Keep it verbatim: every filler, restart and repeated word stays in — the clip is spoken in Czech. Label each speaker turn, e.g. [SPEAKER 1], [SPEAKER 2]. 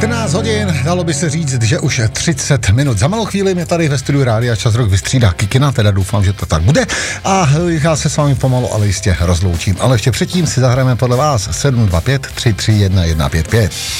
[SPEAKER 1] čtrnáct hodin, dalo by se říct, že už třicet minut. Za malou chvíli mě tady ve studiu Rádia Čas Rock vystřídá Kikina, teda doufám, že to tak bude. A já se s vámi pomalu, ale jistě rozloučím. Ale ještě předtím si zahrajeme podle vás sedm dva pět tři tři jedna jedna pět pět.